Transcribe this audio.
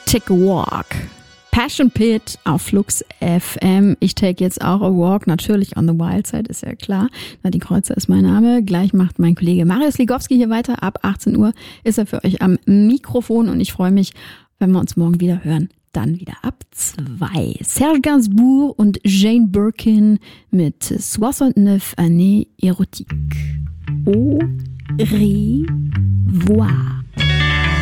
Take a Walk. Passion Pit auf Flux FM. Ich take jetzt auch a walk, natürlich on the wild side, ist ja klar. Nadine Kreuzer ist mein Name. Gleich macht mein Kollege Marius Ligowski hier weiter. Ab 18 Uhr ist er für euch am Mikrofon und ich freue mich, wenn wir uns morgen wieder hören. Dann wieder ab 2. Serge Gainsbourg und Jane Birkin mit 69 années érotiques. Au revoir.